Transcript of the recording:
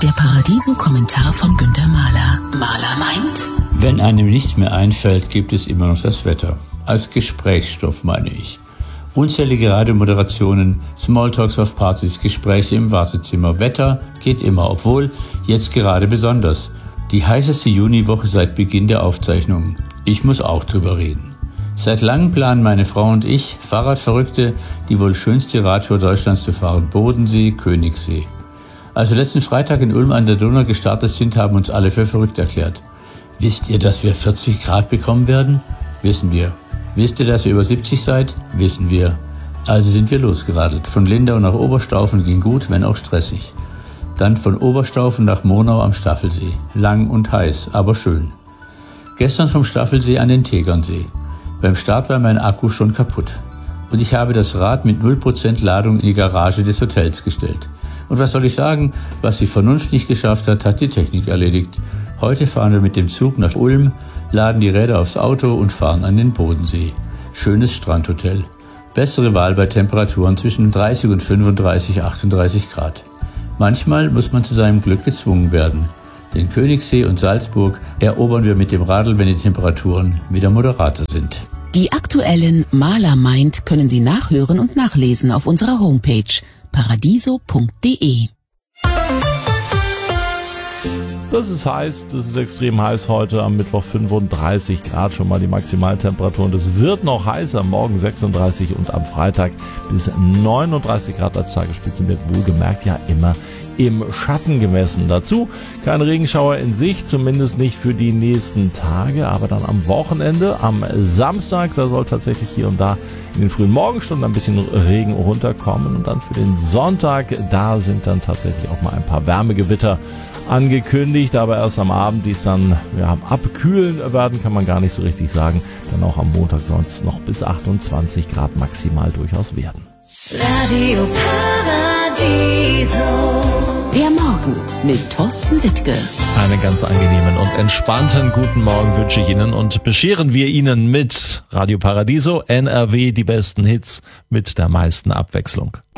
Der Paradiso-Kommentar von Günter Mahler. Mahler meint: Wenn einem nichts mehr einfällt, gibt es immer noch das Wetter. Als Gesprächsstoff meine ich. Unzählige Radiomoderationen, Smalltalks auf Partys, Gespräche im Wartezimmer. Wetter geht immer, obwohl jetzt gerade besonders. Die heißeste Juniwoche seit Beginn der Aufzeichnungen. Ich muss auch drüber reden. Seit langem planen meine Frau und ich, Fahrradverrückte, die wohl schönste Radtour Deutschlands zu fahren. Bodensee, Königssee. Als wir letzten Freitag in Ulm an der Donau gestartet sind, haben uns alle für verrückt erklärt. Wisst ihr, dass wir 40 Grad bekommen werden? Wissen wir. Wisst ihr, dass ihr über 70 seid? Wissen wir. Also sind wir losgeradelt. Von Lindau nach Oberstaufen ging gut, wenn auch stressig. Dann von Oberstaufen nach Monau am Staffelsee. Lang und heiß, aber schön. Gestern vom Staffelsee an den Tegernsee. Beim Start war mein Akku schon kaputt. Und ich habe das Rad mit 0% Ladung in die Garage des Hotels gestellt. Und was soll ich sagen? Was die Vernunft nicht geschafft hat, hat die Technik erledigt. Heute fahren wir mit dem Zug nach Ulm, laden die Räder aufs Auto und fahren an den Bodensee. Schönes Strandhotel. Bessere Wahl bei Temperaturen zwischen 30 und 35, 38 Grad. Manchmal muss man zu seinem Glück gezwungen werden. Den Königssee und Salzburg erobern wir mit dem Radl, wenn die Temperaturen wieder moderater sind. Die aktuellen Mahler meint können Sie nachhören und nachlesen auf unserer Homepage paradiso.de. Das ist heiß, das ist extrem heiß heute am Mittwoch, 35 Grad schon mal die Maximaltemperatur und es wird noch heißer, morgen 36 und am Freitag bis 39 Grad als Tagesspitze, wird wohlgemerkt ja immer im Schatten gemessen. Dazu kein Regenschauer in Sicht, zumindest nicht für die nächsten Tage, aber dann am Wochenende, am Samstag, da soll tatsächlich hier und da in den frühen Morgenstunden ein bisschen Regen runterkommen und dann für den Sonntag, da sind dann tatsächlich auch mal ein paar Wärmegewitter angekündigt, aber erst am Abend, die es dann am Abkühlen werden, kann man gar nicht so richtig sagen. Dann auch am Montag sonst noch bis 28 Grad maximal durchaus werden. Radio Paradiso. Der Morgen mit Thorsten Wittke. Einen ganz angenehmen und entspannten guten Morgen wünsche ich Ihnen und bescheren wir Ihnen mit Radio Paradiso NRW die besten Hits mit der meisten Abwechslung.